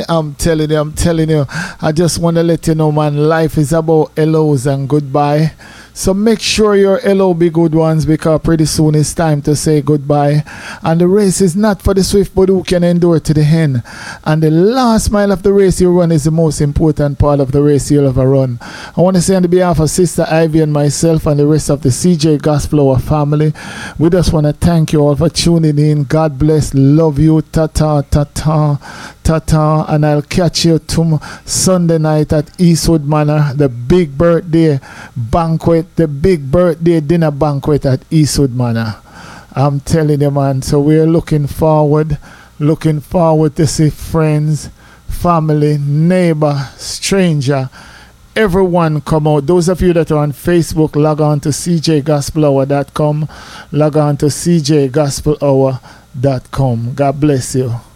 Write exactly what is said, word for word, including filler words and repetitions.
me, I'm telling you, I'm telling you. I just want to let you know, man, life is about hellos and goodbye. So make sure your hello be good ones, because pretty soon it's time to say goodbye. And the race is not for the swift, but who can endure to the end. And the last mile of the race you run is the most important part of the race you'll ever run. I want to say on the behalf of Sister Ivy and myself and the rest of the C J Gospel Hour family, we just want to thank you all for tuning in. God bless, love you, ta-ta, ta-ta, ta-ta. And I'll catch you tomorrow Sunday night at Eastwood Manor, the big birthday banquet. The big birthday dinner banquet at Eastwood Manor. I'm telling you, man. So we're looking forward, looking forward to see friends, family, neighbor, stranger, everyone come out. Those of you that are on Facebook, log on to c j gospel hour dot com. Log on to c j gospel hour dot com. God bless you.